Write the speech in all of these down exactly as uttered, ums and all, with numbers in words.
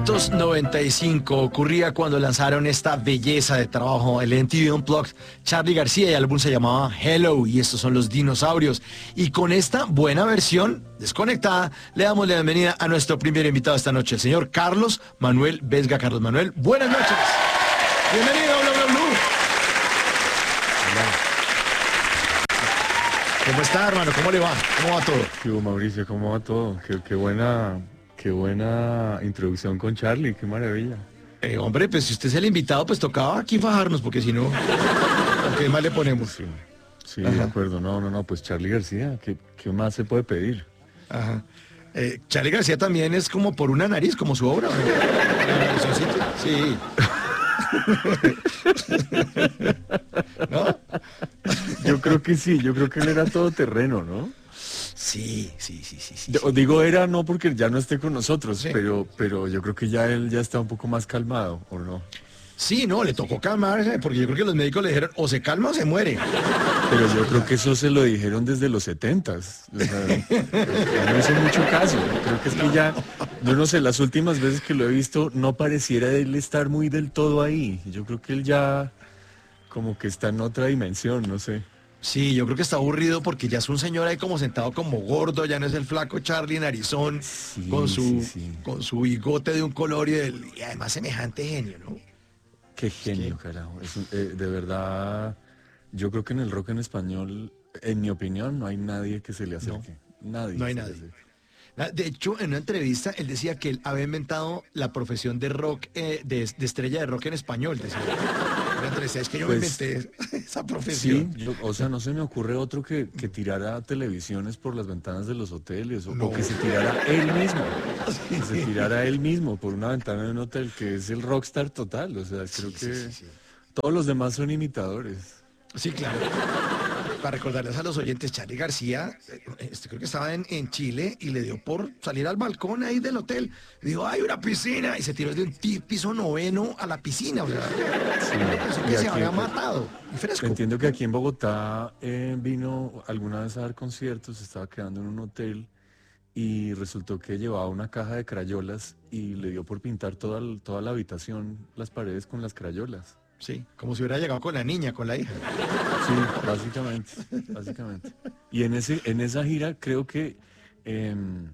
novecientos noventa y cinco ocurría cuando lanzaron esta belleza de trabajo, el M T V Unplugged. Charly García y el álbum se llamaba Hello y estos son los dinosaurios. Y con esta buena versión desconectada le damos la bienvenida a nuestro primer invitado esta noche, el señor Carlos Manuel Vesga. Carlos Manuel, buenas noches. Bienvenido a Bla Bla Blue. ¿Cómo está, hermano? ¿Cómo le va? ¿Cómo va todo? ¿Qué hubo, Mauricio? ¿Cómo va todo? Qué, qué buena, qué buena introducción con Charly, qué maravilla. Eh, hombre, pues si usted es el invitado, pues tocaba aquí fajarnos, porque si no, ¿qué más le ponemos? Sí, sí, de acuerdo. No, no, no, pues Charly García, ¿qué, qué más se puede pedir? Ajá. Eh, Charly García también es como por una nariz, como su obra, ¿no? Sí. ¿No? Yo creo que sí, yo creo que él era todoterreno, ¿no? Sí, sí, sí, sí, sí. Yo, digo era no porque ya no esté con nosotros, Sí. pero, pero yo creo que ya él ya está un poco más calmado, ¿o no? Sí, no, le tocó calmarse, porque yo creo que los médicos le dijeron, o se calma o se muere. Pero yo creo que eso se lo dijeron desde los setentas. O sea, no hizo mucho caso. Creo que es que ya, yo no sé, las últimas veces que lo he visto no pareciera él estar muy del todo ahí. Yo creo que él ya como que está en otra dimensión, no sé. Sí, yo creo que está aburrido porque ya es un señor ahí como sentado como gordo, ya no es el flaco Charly narizón, Sí, con su, sí, sí. con su bigote de un color y, del- y además semejante genio, ¿no? Qué genio, carajo. Es un- eh, de verdad, yo creo que en el rock en español, en mi opinión, no hay nadie que se le acerque. Nadie. No hay se le nadie. acerque. Ah, de hecho, en una entrevista, él decía que él había inventado la profesión de rock, eh, de, de estrella de rock en español. Decía. En una entrevista, es que yo me Pues, inventé esa Sí, profesión. yo- o sea, no se me ocurre otro que, que tirara televisiones por las ventanas de los hoteles o, No. o que se tirara él mismo, que se tirara él mismo por una ventana de un hotel, que es el rockstar total. O sea, creo Sí, que sí, sí, sí. todos los demás son imitadores. Sí, claro. Para recordarles a los oyentes, Charly García, eh, este, creo que estaba en, en Chile y le dio por salir al balcón ahí del hotel. Dijo, hay una piscina. Y se tiró de un ti- piso noveno a la piscina. O sea, pensó Y que se aquí, había matado. Y fresco. entiendo que aquí en Bogotá eh, vino alguna vez a dar conciertos, estaba quedando en un hotel y resultó que llevaba una caja de crayolas y le dio por pintar toda, el- toda la habitación, las paredes con las crayolas. Sí, como si hubiera llegado con la niña, con la hija. Sí, básicamente, básicamente. Y en ese, en esa gira creo que em,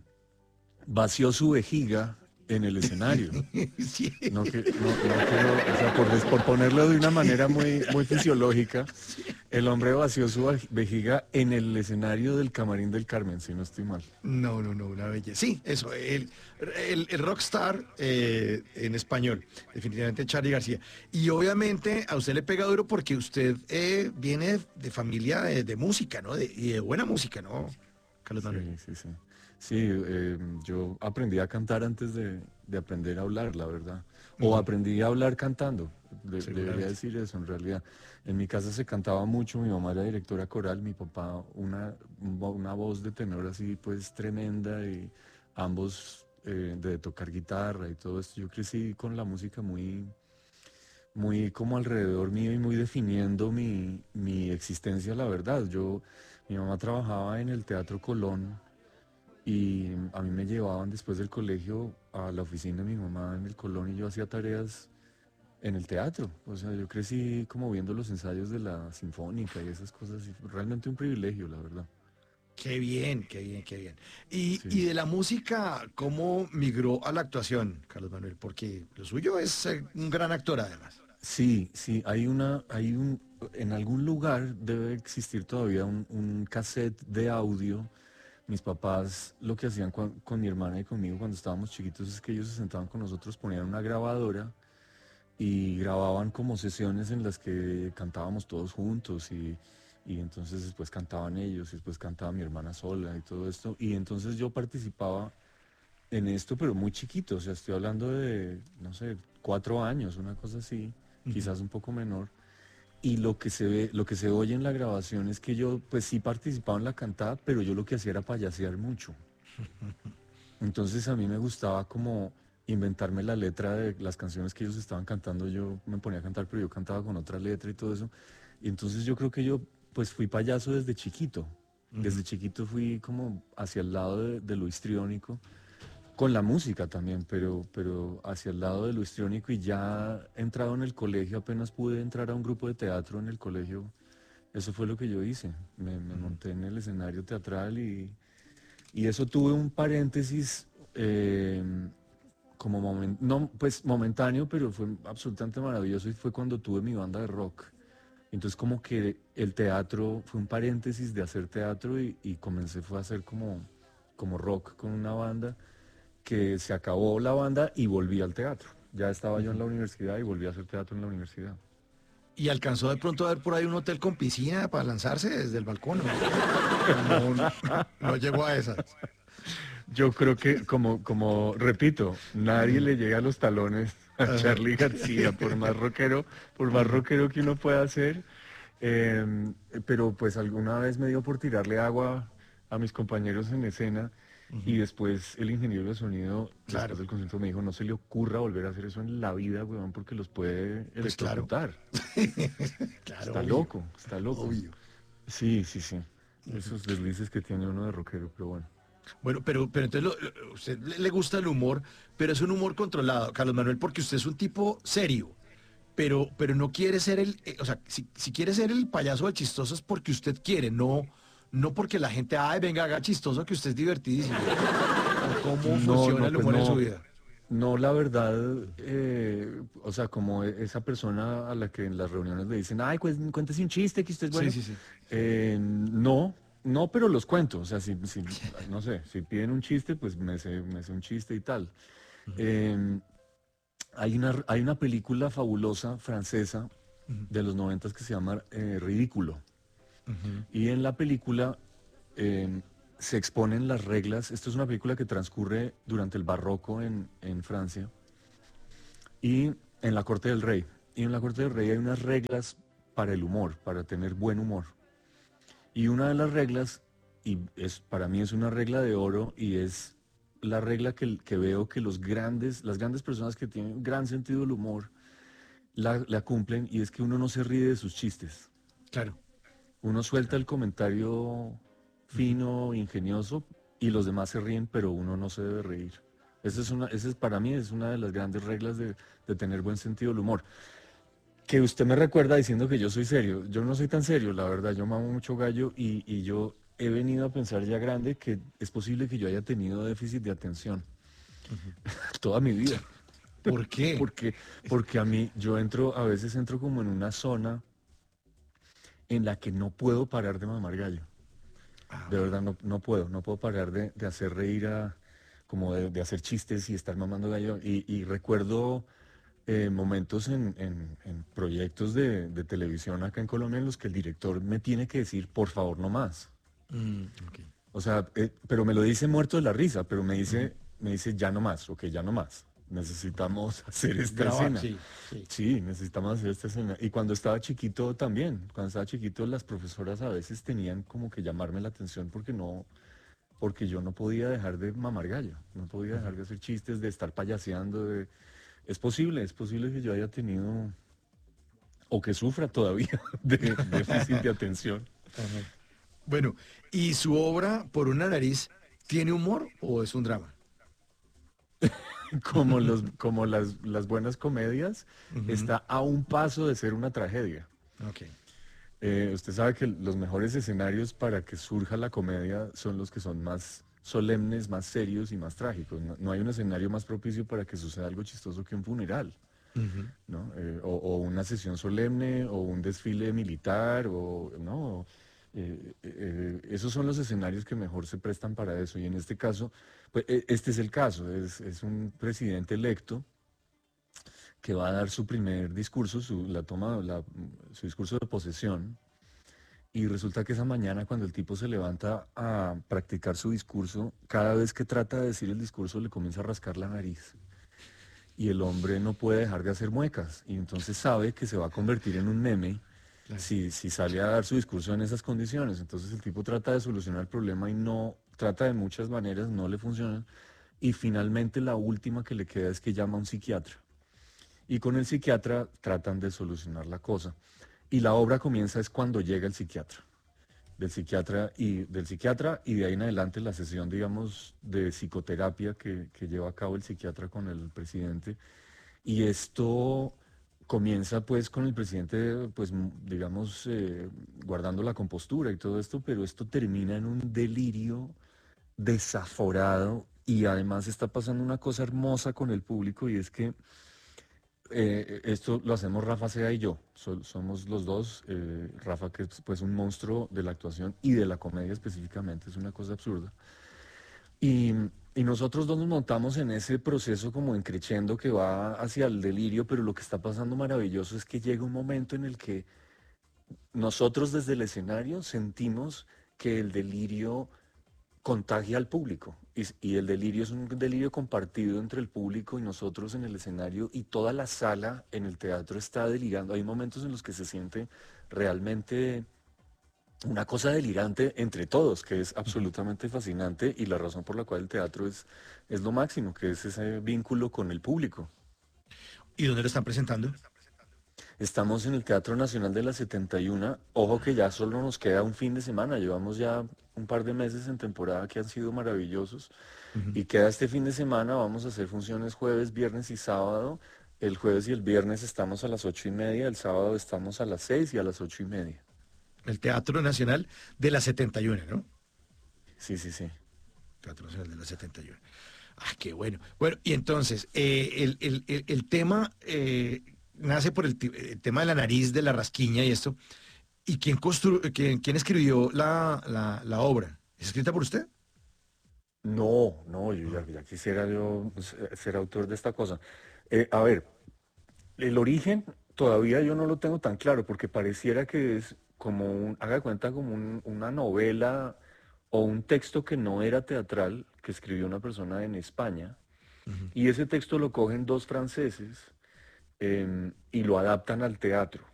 vació su vejiga en el escenario. Sí. No que, no, no quiero- o sea, por, des- por ponerlo de una manera muy, muy fisiológica, el hombre vació su vaj- vejiga en el escenario del Camarín del Carmen, si no estoy mal. No, no, no, una belleza. Sí, eso, el, el, el rockstar eh, en español, definitivamente Charly García. Y obviamente a usted le pega duro porque usted eh, viene de familia de, de música, ¿no? De- y de buena música, ¿no, Carlos Manuel? Sí, sí, sí. Sí, eh, yo aprendí a cantar antes de, de aprender a hablar, la verdad. O aprendí a hablar cantando, de- debería Seguramente. decir eso en realidad. En mi casa se cantaba mucho, mi mamá era directora coral, mi papá una, una voz de tenor así pues tremenda y ambos eh, de tocar guitarra y todo esto. Yo crecí con la música muy, muy como alrededor mío y muy definiendo mi, mi existencia, la verdad. Yo, mi mamá trabajaba en el Teatro Colón y a mí me llevaban después del colegio a la oficina de mi mamá en el Colón y yo hacía tareas en el teatro. O sea, yo crecí como viendo los ensayos de la Sinfónica y esas cosas. Y realmente un privilegio, la verdad. Qué bien, qué bien, qué bien. Y, Sí. y de la música, ¿cómo migró a la actuación, Carlos Manuel? Porque lo suyo es ser un gran actor, además. Sí, sí, hay una, hay un, en algún lugar debe existir todavía un, un cassette de audio. Mis papás lo que hacían cuan- con mi hermana y conmigo cuando estábamos chiquitos es que ellos se sentaban con nosotros, ponían una grabadora y grababan como sesiones en las que cantábamos todos juntos y, y entonces después cantaban ellos y después cantaba mi hermana sola y todo esto. Y entonces yo participaba en esto, pero muy chiquito, o sea, estoy hablando de, no sé, cuatro años, una cosa así, quizás un poco menor. Y lo que se ve, lo que se oye en la grabación es que yo, pues sí participaba en la cantada, pero yo lo que hacía era payasear mucho. Entonces a mí me gustaba como inventarme la letra de las canciones que ellos estaban cantando, yo me ponía a cantar, pero yo cantaba con otra letra y todo eso. Y entonces yo creo que yo, pues fui payaso desde chiquito. Desde chiquito fui como hacia el lado de, de lo histriónico con la música también, pero, pero hacia el lado de lo histriónico y ya entrado en el colegio, apenas pude entrar a un grupo de teatro en el colegio, eso fue lo que yo hice. Me, me monté en el escenario teatral y, y eso tuve un paréntesis eh, como momen- no, pues momentáneo, pero fue absolutamente maravilloso y fue cuando tuve mi banda de rock. Entonces como que el teatro fue un paréntesis de hacer teatro y, y comencé fue a hacer como, como rock con una banda que se acabó la banda y volví al teatro. Ya estaba yo en la universidad y volví a hacer teatro en la universidad. ¿Y alcanzó de pronto a ver por ahí un hotel con piscina para lanzarse desde el balcón? ¿O no, no, no llegó a esas? Yo creo que, como, como repito, nadie le llega a los talones a Ajá. Charly García, por más rockero, por más Ajá. rockero que uno pueda hacer. Em, pero pues alguna vez me dio por tirarle agua a mis compañeros en escena y después el ingeniero de sonido, después Claro, del concierto, me dijo, no se le ocurra volver a hacer eso en la vida, weón, porque los puede pues claro. electrocutar. Claro, Está obvio, loco, está loco. obvio. Sí, sí, sí. Esos deslices que tiene uno de rockero, pero bueno. Bueno, pero, pero entonces lo- lo- usted le le gusta el humor, pero es un humor controlado, Carlos Manuel, porque usted es un tipo serio, pero, pero no quiere ser el, eh, o sea, si, si quiere ser el payaso del chistoso es porque usted quiere, no, no porque la gente, ay, venga, haga chistoso que usted es divertidísimo. ¿O cómo No, funciona no, el pues humor en su no, vida? no, la verdad, eh, o sea, como e- esa persona a la que en las reuniones le dicen, ay, pues cuéntese un chiste, que usted es Sí, bueno. sí, sí. Eh, no, no, pero los cuento, o sea, si, si- no sé, si piden un chiste, pues me sé, me sé un chiste y tal. Eh, hay una, hay una película fabulosa francesa de los noventas que se llama eh, Ridículo. Ujú. Y en la película eh, se exponen las reglas. Esto es una película que transcurre durante el barroco en, en Francia y en la corte del rey. Y en la corte del rey hay unas reglas para el humor, para tener buen humor. Y una de las reglas, y es, para mí es una regla de oro, y es la regla que, que veo que los grandes, las grandes personas que tienen gran sentido del humor la, la cumplen, y es que uno no se ríe de sus chistes. Claro. Uno suelta el comentario fino, ingenioso, y los demás se ríen, pero uno no se debe reír. Esa es una, esa es, para mí es una de las grandes reglas de, de tener buen sentido del humor. Que usted me recuerda diciendo que yo soy serio. Yo no soy tan serio, la verdad. Yo mamo mucho gallo y, y yo he venido a pensar ya grande que es posible que yo haya tenido déficit de atención toda mi vida. ¿Por qué? Porque, porque a mí, yo entro, a veces entro como en una zona en la que no puedo parar de mamar gallo. Ah, De bueno. verdad, no, no puedo, no puedo parar de, de hacer reír a, como de, de hacer chistes y estar mamando gallo. Y, y recuerdo eh, momentos en, en- en proyectos de, de televisión acá en Colombia en los que el director me tiene que decir, por favor, no más. Mm, ok. O sea, eh, pero me lo dice muerto de la risa, pero me dice, me dice, ya no más, ok, ya no más. Necesitamos hacer esta Grabar, escena. sí, sí. Sí, necesitamos hacer esta escena. Y cuando estaba chiquito también, cuando estaba chiquito las profesoras a veces tenían como que llamarme la atención porque no, porque yo no podía dejar de mamar gallo, no podía dejar de hacer chistes, de estar payaseando. de- Es posible, es posible que yo haya tenido, o que sufra todavía de déficit de atención. Ajá. Bueno, ¿y su obra, Por una nariz, tiene humor o es un drama? Como los, como las, las buenas comedias, Ujú. está a un paso de ser una tragedia. Ok. Eh, usted sabe que los mejores escenarios para que surja la comedia son los que son más solemnes, más serios y más trágicos. No, no hay un escenario más propicio para que suceda algo chistoso que un funeral, Ujú. ¿no? Eh, o, o una sesión solemne, o un desfile militar, o no. Eh, eh, esos son los escenarios que mejor se prestan para eso. Y en este caso, pues e- este es el caso, es, es un presidente electo que va a dar su primer discurso, su, la toma, la- su discurso de posesión. Y resulta que esa mañana cuando el tipo se levanta a practicar su discurso, cada vez que trata de decir el discurso le comienza a rascar la nariz. Y el hombre no puede dejar de hacer muecas. Y entonces sabe que se va a convertir en un meme Claro. si, si sale a dar su discurso en esas condiciones. Entonces el tipo trata de solucionar el problema y no, trata de muchas maneras, no le funcionan. Y finalmente la última que le queda es que llama a un psiquiatra. Y con el psiquiatra tratan de solucionar la cosa. Y la obra comienza es cuando llega el psiquiatra. del psiquiatra y del psiquiatra y de ahí en adelante la sesión, digamos, de psicoterapia que, que lleva a cabo el psiquiatra con el presidente. Y esto comienza pues con el presidente, pues m- digamos, eh, guardando la compostura y todo esto, pero esto termina en un delirio desaforado y además está pasando una cosa hermosa con el público y es que eh, esto lo hacemos Rafa Sea y yo, so- somos los dos, eh, Rafa que es pues un monstruo de la actuación y de la comedia específicamente, es una cosa absurda. Y, y nosotros dos nos montamos en ese proceso como en creciendo que va hacia el delirio, pero lo que está pasando maravilloso es que llega un momento en el que nosotros desde el escenario sentimos que el delirio contagia al público y, s- y el delirio es un delirio compartido entre el público y nosotros en el escenario y toda la sala en el teatro está delirando. Hay momentos en los que se siente realmente una cosa delirante entre todos, que es absolutamente fascinante y la razón por la cual el teatro es, es lo máximo, que es ese vínculo con el público. ¿Y dónde lo están presentando? Estamos en el Teatro Nacional de la setenta y uno. Ojo que ya solo nos queda un fin de semana. Llevamos ya un par de meses en temporada que han sido maravillosos. Ujú. Y queda este fin de semana. Vamos a hacer funciones jueves, viernes y sábado. El jueves y el viernes estamos a las ocho y media. El sábado estamos a las seis y a las ocho y media. El Teatro Nacional de la setenta y uno, ¿no? Sí, sí, sí. Teatro Nacional de la setenta y uno. Ah, qué bueno. Bueno, y entonces, eh, el, el- el- el tema eh, nace por el, ti- el tema de la nariz, de la rasquiña y esto. ¿Y quién, constru quién, quién escribió la, la, la obra? ¿Es escrita por usted? No, no, yo Ah, ya, ya quisiera yo ser ser autor de esta cosa. Eh, a ver, el origen todavía yo no lo tengo tan claro porque pareciera que es como un, haga de cuenta como un- una novela o un texto que no era teatral, que escribió una persona en España, ujú. y ese texto lo cogen dos franceses em, y lo adaptan al teatro.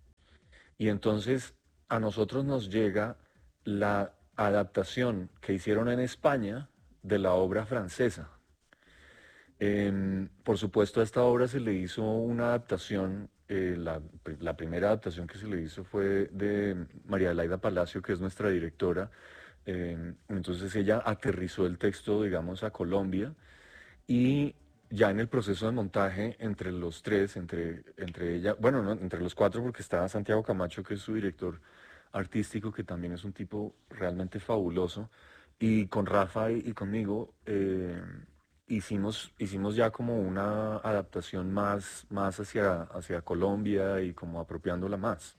Y entonces a nosotros nos llega la adaptación que hicieron en España de la obra francesa. Em, por supuesto, a esta obra se le hizo una adaptación, eh, la, la primera adaptación que se le hizo fue de María Adelaida Palacio, que es nuestra directora. Em, entonces ella aterrizó el texto, digamos, a Colombia y ya en el proceso de montaje entre los tres, entre, entre ella, bueno, no, entre los cuatro, porque estaba Santiago Camacho, que es su director artístico, que también es un tipo realmente fabuloso, y con Rafa y, y conmigo eh, hicimos, hicimos ya como una adaptación más, más hacia, hacia Colombia y como apropiándola más.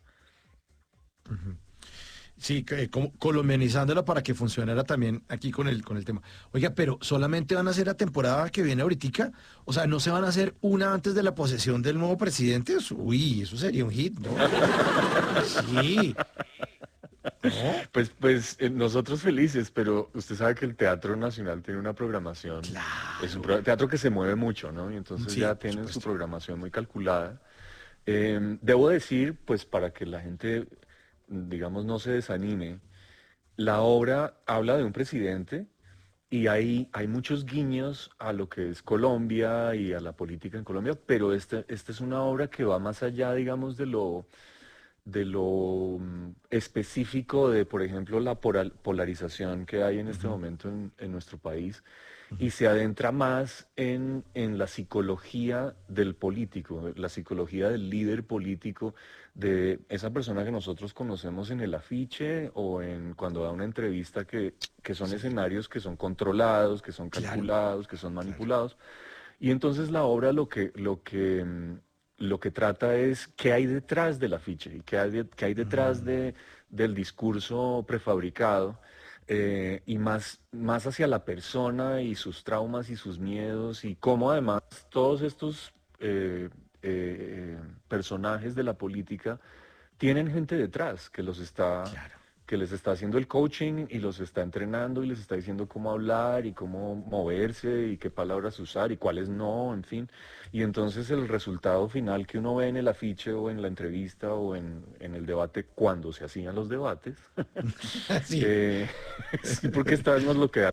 Sí, que, eh, como colombianizándola para que funcionara también aquí con el, con el tema. Oiga, pero solamente van a hacer la temporada que viene ahorita, o sea, no se van a hacer una antes de la posesión del nuevo presidente. Uy, eso sería un hit, ¿no? Sí, ¿no? Pues, pues eh, nosotros felices, pero usted sabe que el Teatro Nacional tiene una programación, es un Claro. pro- teatro que se mueve mucho, ¿no? Y entonces Sí, ya por tienen su supuesto. programación muy calculada. Em, debo decir, pues para que la gente, digamos, no se desanime, la obra habla de un presidente y hay, hay muchos guiños a lo que es Colombia y a la política en Colombia, pero este, esta es una obra que va más allá, digamos, de lo de lo mm, específico de, por ejemplo, la poral- polarización que hay en este Ujú, momento en, en nuestro país ujú. y se adentra más en, en la psicología del político, la psicología del líder político, de esa persona que nosotros conocemos en el afiche o en cuando da una entrevista que, que son Sí, escenarios que son controlados, que son claro, calculados, que son claro. manipulados. Y entonces la obra lo que, lo que, mm, lo que trata es qué hay detrás del afiche y qué hay, de- qué hay detrás Mm, de, del discurso prefabricado eh, y más, más hacia la persona y sus traumas y sus miedos y cómo además todos estos eh, eh, personajes de la política tienen gente detrás que los está, claro. que les está haciendo el coaching y los está entrenando y les está diciendo cómo hablar y cómo moverse y qué palabras usar y cuáles no, en fin. Y entonces el resultado final que uno ve en el afiche o en la entrevista o en, en el debate cuando se hacían los debates, Sí, eh, sí, porque esta vez nos lo queda.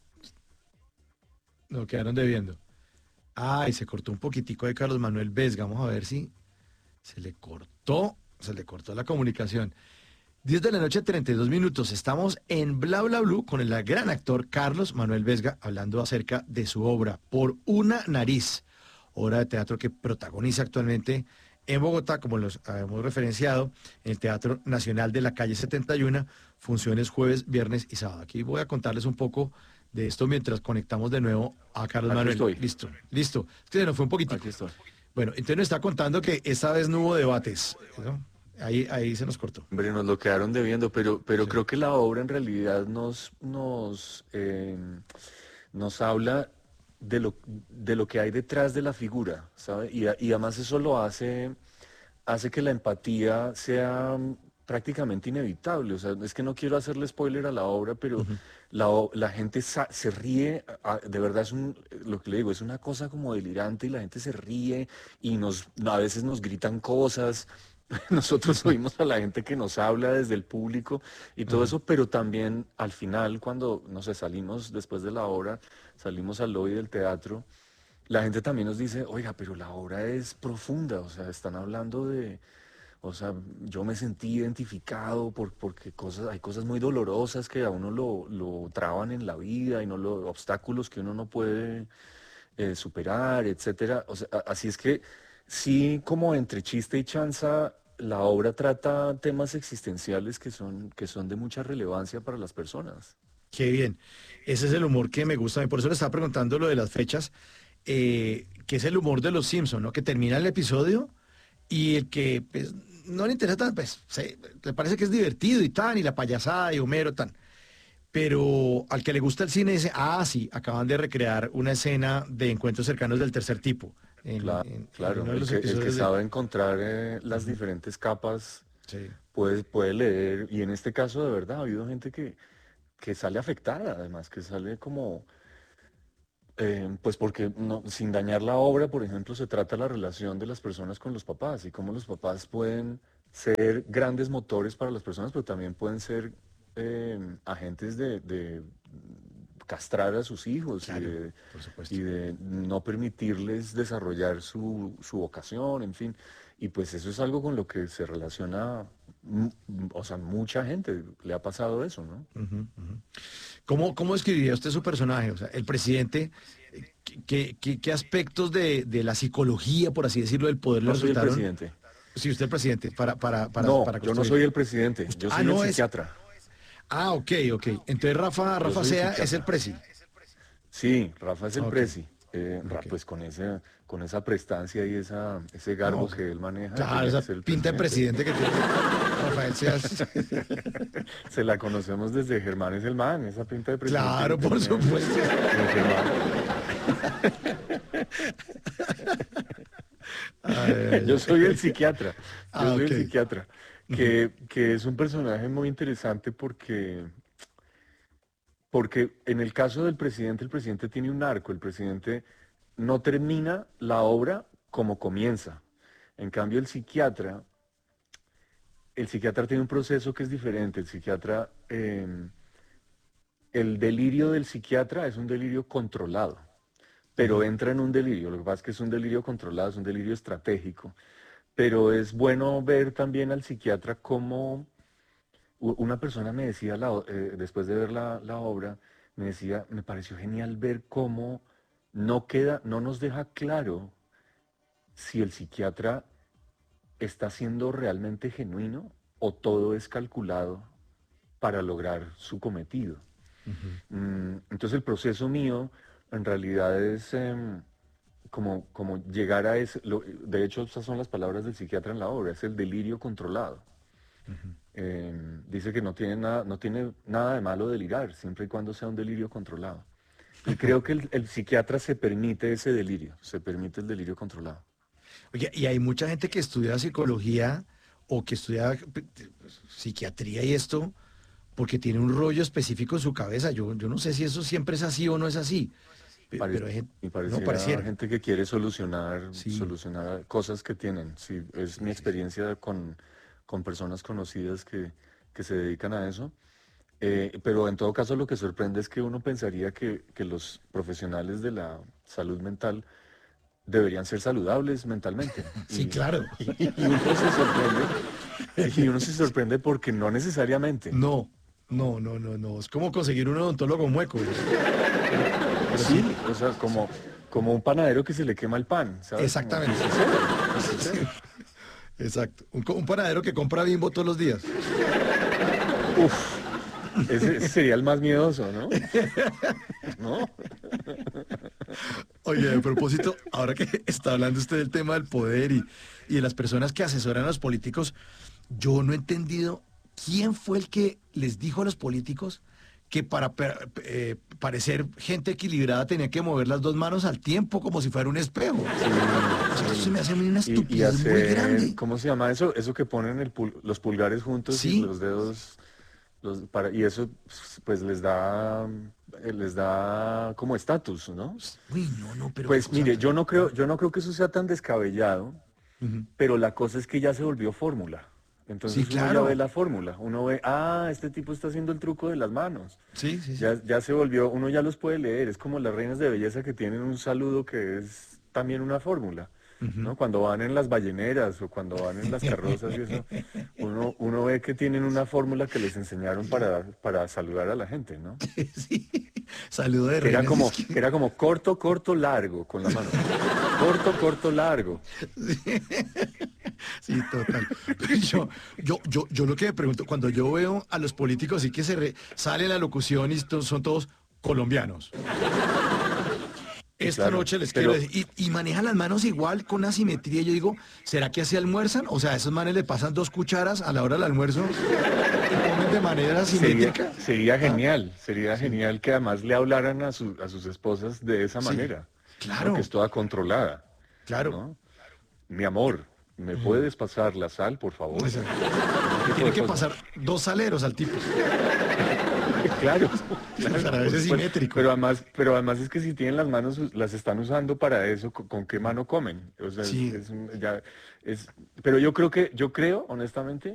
lo quedaron debiendo. Ay, se cortó un poquitico de Carlos Manuel Vesga. Vamos a ver si se le cortó, se le cortó la comunicación. diez de la noche, treinta y dos minutos. Estamos en Bla Bla Blue con el gran actor Carlos Manuel Vesga hablando acerca de su obra Por una nariz, obra de teatro que protagoniza actualmente en Bogotá, como los hemos referenciado, en el Teatro Nacional de la Calle setenta y uno, funciones jueves, viernes y sábado. Aquí voy a contarles un poco de esto mientras conectamos de nuevo a Carlos Aquí Manuel. estoy. Listo, listo. Es que se nos fue un poquitico. Aquí estoy. Bueno, entonces nos está contando que esta vez no hubo debates, ¿no? Ahí, ahí se nos cortó. Hombre, nos lo quedaron debiendo, pero, pero Sí. creo que la obra en realidad nos, nos, eh, nos habla de lo, de lo que hay detrás de la figura, ¿sabe? Y, a- y además eso lo hace, hace que la empatía sea mm, prácticamente inevitable. O sea, es que no quiero hacerle spoiler a la obra, pero la, o- la gente sa- se ríe, a- de verdad es un, lo que le digo, es una cosa como delirante y la gente se ríe y nos, a veces nos gritan cosas. Nosotros oímos a la gente que nos habla desde el público y todo Ajá. eso, pero también al final, cuando, no sé, salimos después de la obra, salimos al lobby del teatro, la gente también nos dice, oiga, pero la obra es profunda, o sea, están hablando de, o sea, yo me sentí identificado por, porque cosas, hay cosas muy dolorosas que a uno lo, lo traban en la vida y no lo, obstáculos que uno no puede eh, superar, etcétera. O sea, a- así es que sí, como entre chiste y chanza, la obra trata temas existenciales que son, que son de mucha relevancia para las personas. Qué bien. Ese es el humor que me gusta a mí. Por eso le estaba preguntando lo de las fechas, eh, que es el humor de los Simpson, ¿no? Que termina el episodio y el que pues, no le interesa tan, pues se- le parece que es divertido y tan, y la payasada y Homero tan. Pero al que le gusta el cine dice, ah, sí, acaban de recrear una escena de encuentros cercanos del tercer tipo en, Claro, en- en uno claro. de El los que, el que episodios de... sabe encontrar eh, las Ujú, diferentes capas sí. puede, puede leer. Y en este caso, de verdad, ha habido gente que, que sale afectada, además, que sale como, eh, pues porque no, sin dañar la obra, por ejemplo, se trata la relación de las personas con los papás y cómo los papás pueden ser grandes motores para las personas, pero también pueden ser eh, agentes de, de castrar a sus hijos y Claro, de, por y supuesto. de no permitirles desarrollar su, su vocación, en fin. Y pues eso es algo con lo que se relaciona, mu- o sea, mucha gente le ha pasado eso, ¿no? Ujú, ujú. ¿Cómo, cómo describiría usted su personaje? O sea, el presidente, eh, ¿qué, qué- qué- qué aspectos de, de la psicología, por así decirlo, del poder le No soy el resultaron? presidente. Si usted es presidente, para, para, para, No, para yo no construir. soy el presidente, Usted- yo ah, soy el no es. psiquiatra. Ah, ok, ok. Entonces Rafa, Yo Rafa soy el Sea es el psiquiatra. presi. Sí, Rafa es el Ok, presi. Eh, Ra- ok. pues con ese, con esa prestancia y esa, ese garbo No, que él maneja, claro, tenía que esa ser el pinta de presidente. presidente que tiene Rafael Seas. Se la conocemos desde Germán es el man, esa pinta de presidente que Claro, por tenía el, supuesto. el Germán. Ay, Yo ay, soy el ay. psiquiatra, yo Ah, soy ok. el psiquiatra, Ujú, que, que es un personaje muy interesante porque, porque en el caso del presidente, el presidente tiene un arco, el presidente no termina la obra como comienza. En cambio, el psiquiatra, el psiquiatra tiene un proceso que es diferente. El psiquiatra, eh, el delirio del psiquiatra es un delirio controlado, pero ujú. entra en un delirio. Lo que pasa es que es un delirio controlado, es un delirio estratégico. Pero es bueno ver también al psiquiatra como u- una persona me decía, la o- eh, después de ver la, la obra, me decía, me pareció genial ver cómo no queda, no nos deja claro si el psiquiatra está siendo realmente genuino o todo es calculado para lograr su cometido. Ujú. Mm, entonces el proceso mío en realidad es em, como, como llegar a ese, lo- de hecho esas son las palabras del psiquiatra en la obra, es el delirio controlado. Em, dice que no tiene nada, no tiene nada de malo delirar, siempre y cuando sea un delirio controlado. Y creo que el, el psiquiatra se permite ese delirio, se permite el delirio controlado. Oye, y hay mucha gente que estudia psicología o que estudia pues, psiquiatría y esto porque tiene un rollo específico en su cabeza. Yo, yo no sé si eso siempre es así o no es así, pe- Pare- pero hay gente, y no pareciera pareciera. gente que quiere solucionar, Sí. solucionar cosas que tienen. Sí, es mi Sí, sí, sí. experiencia con, con personas conocidas que, que se dedican a eso. Eh, pero en todo caso lo que sorprende es que uno pensaría que, que los profesionales de la salud mental deberían ser saludables mentalmente. Sí, Y, claro. y uno se sorprende Y uno se sorprende porque no necesariamente. No, no, no, no, no. Es como conseguir un odontólogo mueco. Pero Sí, sí, o sea, como, como un panadero que se le quema el pan, ¿sabes? exactamente. Como, sí sucede, sí sucede. Exacto. Un, co- un panadero que compra Bimbo todos los días. Uf, ese, ese sería el más miedoso, ¿no? ¿No? Oye, a propósito, ahora que está hablando usted del tema del poder y, y de las personas que asesoran a los políticos, yo no he entendido quién fue el que les dijo a los políticos que para per- eh, parecer gente equilibrada tenía que mover las dos manos al tiempo como si fuera un espejo. O sea, eso se me hace a mí una Y, y estupidez muy hacer, grande. ¿cómo se llama eso? Eso que ponen el pul- los pulgares juntos y Sí, los dedos, los, para, y eso pues les da, eh, les da como estatus, ¿no? uy, no, no, pero qué Pues cosa mire, tan... yo no creo, yo no creo que eso sea tan descabellado, Ujú. pero la cosa es que ya se volvió fórmula. Sí, Entonces uno ya ve claro. la fórmula, uno ve, ah, este tipo está haciendo el truco de las manos. Sí, sí, sí. Ya, ya se volvió, uno ya los puede leer, es como las reinas de belleza que tienen un saludo que es también una fórmula, Ujú. ¿no? Cuando van en las balleneras o cuando van en las carrozas y eso, uno, uno ve que tienen una fórmula que les enseñaron para, para saludar a la gente, ¿no? Sí. Saludo de Que era reinas. como, Es que... que era como corto, corto, largo con la mano. Corto, corto, largo. Sí, total. Pero yo, yo, yo, yo lo que me pregunto, cuando yo veo a los políticos así que se re- sale la locución y to- son todos colombianos. Sí, Esta claro. noche les quiero Pero, decir, y, y manejan las manos igual con asimetría. Yo digo, ¿será que así almuerzan? O sea, a esos manes le pasan dos cucharas a la hora del almuerzo y comen de manera Sería, asimétrica. sería Ah, genial, sería sí, genial que además le hablaran a, su- a sus esposas de esa sí, manera, ¿no? Que claro, es toda controlada, claro. ¿no? Mi amor, ¿me puedes pasar la sal, por favor? Exacto. Ese Le tipo tiene de que cosas. pasar dos saleros al tipo Claro, claro, para por verse supuesto. simétrico. Pero además, pero además es que si tienen las manos, las están usando para eso, ¿con, con qué mano comen? O sea, es, Sí. es un- ya, es, pero yo creo que, yo creo, honestamente,